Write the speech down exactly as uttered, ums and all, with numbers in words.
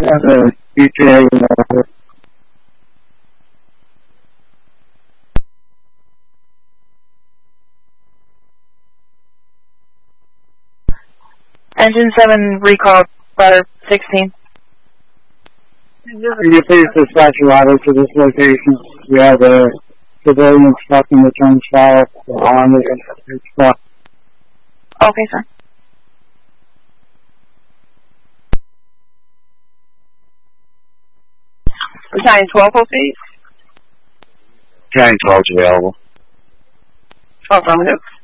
have a E T A uh, Engine seven recall, ladder sixteen. Can you please dispatch a ladder to this location? We have a civilian stuck in the turnstile on the it's stuck. Okay, sir. Battalion twelve, please. Battalion twelve is available. Affirmative.